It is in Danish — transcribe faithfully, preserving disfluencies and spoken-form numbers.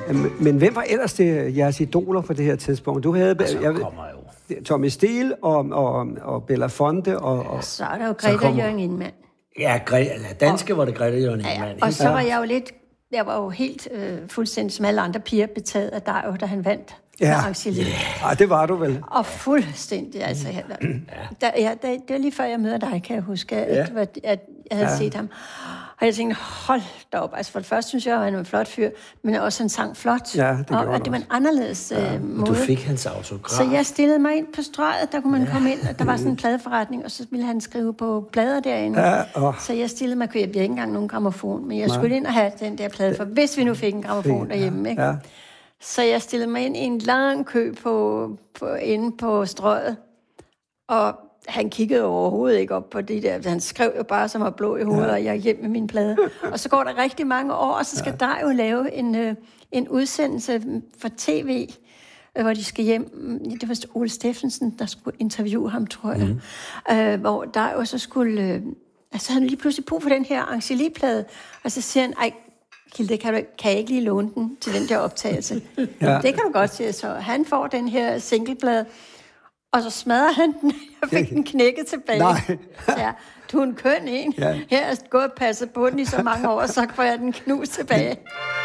Men hvem var ellers det, jeres idoler på det her tidspunkt? Du havde... Altså, jeg, kommer jo. Tommy Steele og, og, og Belafonte og... og så er der jo Grete kommer... Jørgen Ingemann. Ja, Gre- danske og, var det Grete Jørgen Ingemann. Ja, og så var jeg jo lidt... Jeg var jo helt øh, fuldstændig som alle andre piger betaget af dig, da han vandt. Ja, yeah. det var du vel. Og fuldstændig, altså. Ja. Da, ja, da, det var lige før jeg møder dig, kan jeg huske, at, ja. at, at jeg havde ja. set ham. Og jeg tænkte, hold da op. Altså for det første synes jeg, at han var en flot fyr, men også han sang flot. Ja, det og, og det var en anderledes ja. uh, måde. Du fik hans autograf. Så jeg stillede mig ind på strøget, der kunne man ja. komme ind, og der var sådan en pladeforretning, og så ville han skrive på plader derinde. Ja, oh. Så jeg stillede mig, jeg havde ikke engang nogen grammofon, men jeg Nej. skulle ind og have den der plade, for hvis vi nu fik en grammofon derhjemme, ikke? Ja. Så jeg stillede mig ind i en lang kø på, på, inde på strøget, og han kiggede overhovedet ikke op på det der. Han skrev jo bare, som var blå i hovedet, ja. og jeg hjem med min plade. Og så går der rigtig mange år, og så skal ja. der jo lave en, øh, en udsendelse for tv, øh, hvor de skal hjem. Det var Ole Steffensen, der skulle interviewe ham, tror jeg. Mm. Øh, hvor der jo så skulle... Øh, altså han lige pludselig brug for den her Angélique-plade, og så siger han, ej, Hilde, kan, du, kan jeg ikke lige låne den til den der optagelse? ja. Det kan du godt sige. Så han får den her singleplade, og så smadrer han den. Jeg fik den knækket tilbage. Nej. Ja, du er en køn en. Ja. Her er gået og passet på den i så mange år, og så får jeg den knust tilbage.